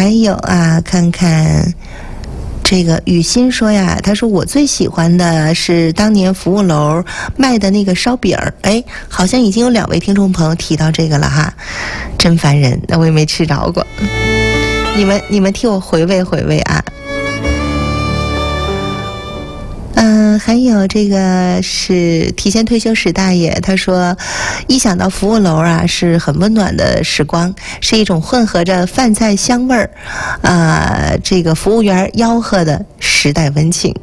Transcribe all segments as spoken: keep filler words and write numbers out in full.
还有啊，看看这个雨欣说呀，他说我最喜欢的是当年服务楼卖的那个烧饼儿。哎，好像已经有两位听众朋友提到这个了哈，真烦人，那我也没吃着过。你们你们替我回味回味啊。嗯，还有这个是提前退休史大爷，他说一想到服务楼啊是很温暖的时光，是一种混合着饭菜香味儿啊、呃、这个服务员吆喝的时代温情。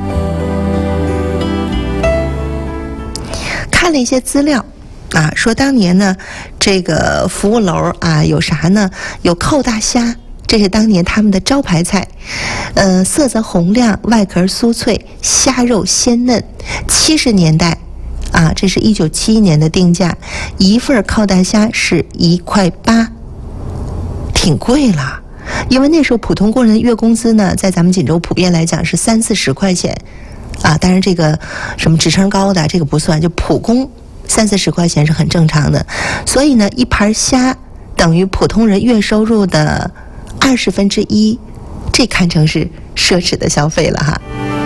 看了一些资料啊，说当年呢这个服务楼啊有啥呢，有靠大虾，这是当年他们的招牌菜，呃，色泽红亮，外壳酥脆，虾肉鲜嫩。七十年代，啊，这是一九七一年的定价，一份靠大虾是一块八，挺贵了。因为那时候普通工人的月工资呢，在咱们锦州普遍来讲是三四十块钱，啊，当然这个什么职称高的这个不算，就普工三四十块钱是很正常的。所以呢，一盘虾等于普通人月收入的二十分之一，这堪称是奢侈的消费了哈。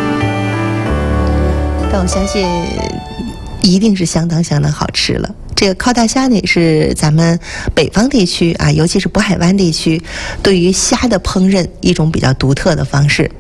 但我相信一定是相当相当好吃了。这个靠大虾呢，也是咱们北方地区啊，尤其是渤海湾地区对于虾的烹饪一种比较独特的方式。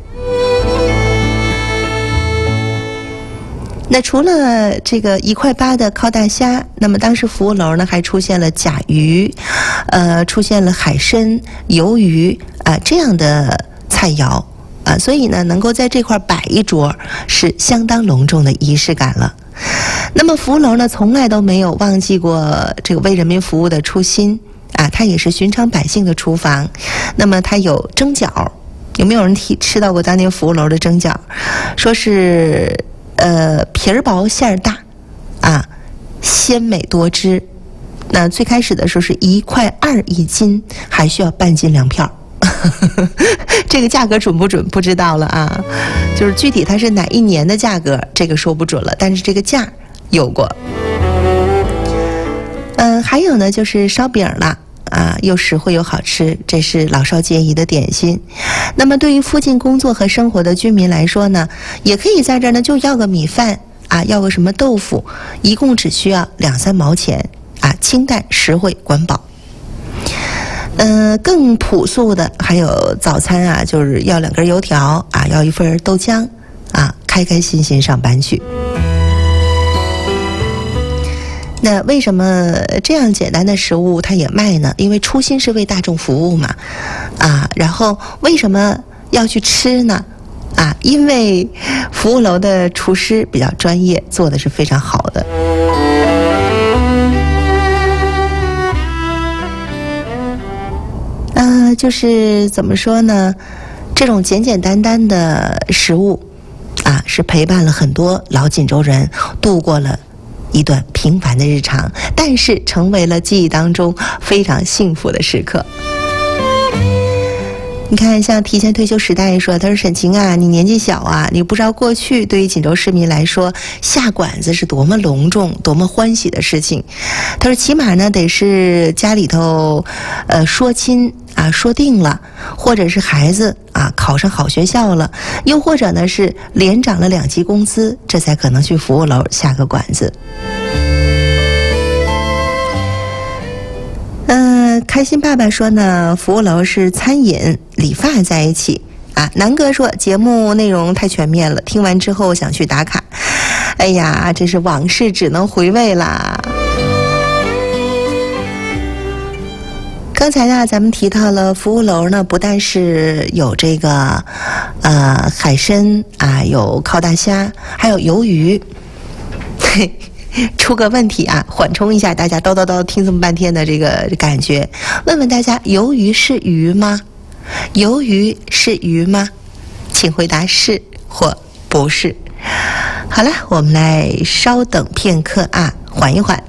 那除了这个一块八的靠大虾，那么当时服务楼呢还出现了甲鱼，呃，出现了海参、鱿鱼啊、呃、这样的菜肴啊、呃，所以呢，能够在这块摆一桌是相当隆重的仪式感了。那么服务楼呢，从来都没有忘记过这个为人民服务的初心啊，它也是寻常百姓的厨房。那么它有蒸饺，有没有人提吃到过当年服务楼的蒸饺？说是。呃，皮儿薄馅儿大，啊，鲜美多汁。那最开始的时候是一块二一斤，还需要半斤粮票。这个价格准不准不知道了啊，就是具体它是哪一年的价格，这个说不准了。但是这个价有过。嗯、呃，还有呢，就是烧饼了。啊，又实惠又好吃，这是老少皆宜的点心。那么对于附近工作和生活的居民来说呢，也可以在这儿呢就要个米饭啊，要个什么豆腐，一共只需要两三毛钱啊，清淡实惠管饱。嗯、呃，更朴素的还有早餐啊，就是要两根油条啊，要一份豆浆啊，开开心心上班去。那为什么这样简单的食物它也卖呢？因为初心是为大众服务嘛，啊，然后为什么要去吃呢？啊，因为服务楼的厨师比较专业，做的是非常好的。啊，就是怎么说呢？这种简简单单的食物，啊，是陪伴了很多老锦州人度过了一段平凡的日常，但是成为了记忆当中非常幸福的时刻。你看，像提前退休时代说，他说沈晴啊，你年纪小啊，你不知道过去对于锦州市民来说，下馆子是多么隆重、多么欢喜的事情。他说，起码呢得是家里头，呃，说亲啊说定了，或者是孩子啊考上好学校了，又或者呢是连涨了两级工资，这才可能去服务楼下个馆子。嗯，开心爸爸说呢，服务楼是餐饮、理发在一起啊。南哥说节目内容太全面了，听完之后想去打卡。哎呀，这是往事只能回味啦。刚才呢，咱们提到了服务楼呢，不但是有这个呃海参啊，有靠大虾，还有鱿鱼。嘿。出个问题啊，缓冲一下大家叨叨叨听这么半天的这个感觉，问问大家，鱿鱼是鱼吗？鱿鱼是鱼吗？请回答是或不是。好了，我们来稍等片刻啊，缓一缓，